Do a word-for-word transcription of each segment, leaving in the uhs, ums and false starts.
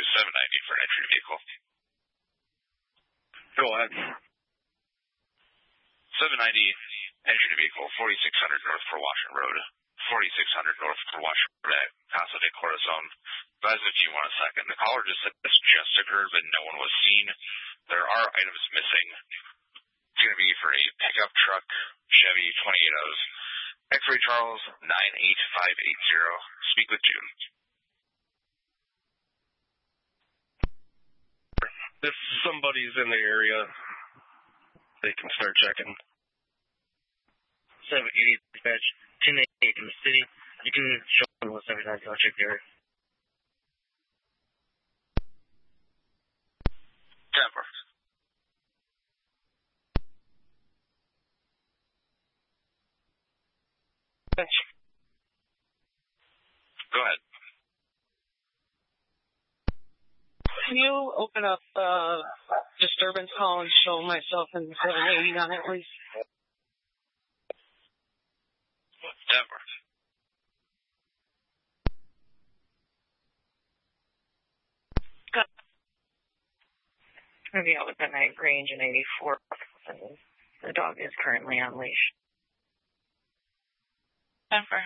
seven ninety for an entry vehicle. Go ahead. seven ninety, entry vehicle, forty-six hundred north for Washington Road. forty-six hundred north for Washington Road at Casa de Corazon. Advise if you want a second. The caller just said this just occurred, but no one was seen. There are items missing. It's going to be for a pickup truck, Chevy twenty-eight O's. X-ray Charles, nine eight five eight zero. Speak with June. If somebody's in the area, they can start checking. seven eighty dispatch, ten eight in the city. You can show them what's every time you check the area. Denver. Go ahead. Can you open up uh, disturbance call and show myself and seven eighty on it, please? Denver. Going to be out with the night range in eighty-four. The dog is currently on leash. Denver.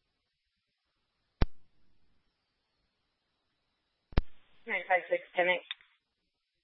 nine five six, ten eight.